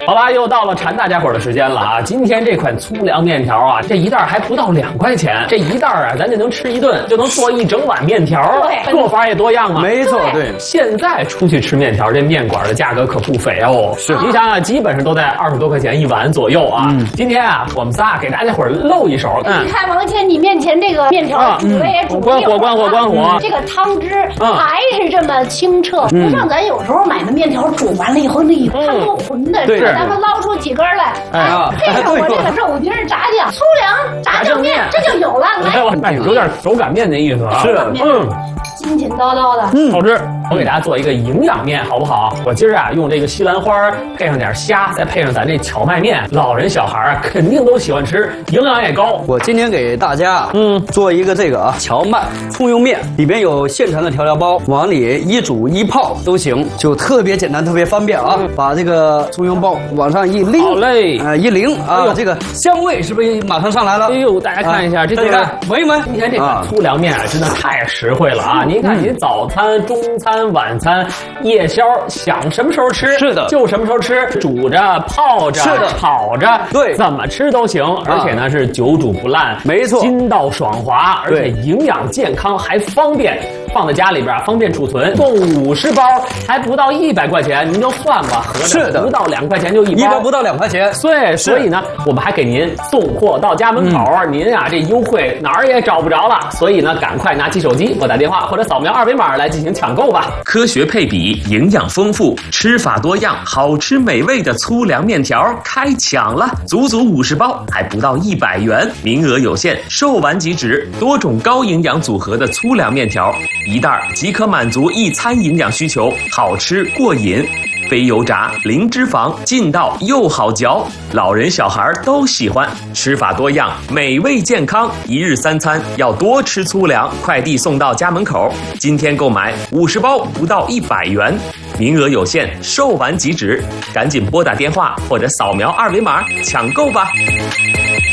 好啦，又到了馋大家伙的时间了啊！今天这款粗粮面条啊，这一袋还不到2块钱，这一袋啊，咱就能吃一顿，就能做一整碗面条。 对， 做法也多样嘛。 没错，对。 现在出去吃面条，这面馆的价格可不菲哦。 是， 你想想，基本上都在20多块钱一碗左右啊。今天啊，我们仨给大家伙露一手。 你看王谦，你面前这个面条煮的也煮关火， 这个汤汁还是这么清澈，不像咱有时候买的面条煮完了以后那一汤都浑的，是咱们捞出几根来，配上我这个肉丁炸酱、粗粮炸酱面，这就有了。 来，有点手擀面的意思啊。 是， 筋筋道道的， 好吃。我给大家做一个营养面，好不好？我今儿啊用这个西兰花配上点虾，再配上咱这荞麦面，老人小孩啊肯定都喜欢吃，营养也高。 我今天给大家做一个这个荞麦葱油面，里边有现成的调料包，往里一煮一泡都行，就特别简单，特别方便啊！把这个葱油包往上一拎， 好嘞， 一淋啊，这个香味是不是马上上来了？ 哎呦，大家看一下，这个闻一闻。 今天这款粗粮面啊，真的太实惠了啊！您看，您早餐、中餐、晚餐、夜宵，想什么时候吃， 是的， 就什么时候吃，煮着、泡着、炒着， 对， 怎么吃都行。而且呢是久煮不烂， 没错， 筋道爽滑，而且营养健康还方便，放在家里边方便储存。送50包，还不到100块钱，您就算吧，合着不到2块钱就一包， 不到2块钱。 对，所以呢，我们还给您送货到家门口，您啊这优惠哪儿也找不着了。所以呢，赶快拿起手机拨打电话或者扫描2维码来进行抢购吧。 科学配比，营养丰富，吃法多样，好吃美味的粗粮面条开抢了，足足50包，还不到100元，名额有限，售完即止。多种高营养组合的粗粮面条，一袋即可满足一餐营养需求，好吃过瘾。非油炸，零脂肪，劲道又好嚼，老人小孩都喜欢。吃法多样，美味健康，一日3餐要多吃粗粮，快递送到家门口。今天购买50包不到100元，名额有限，售完即止，赶紧拨打电话或者扫描2维码抢购吧。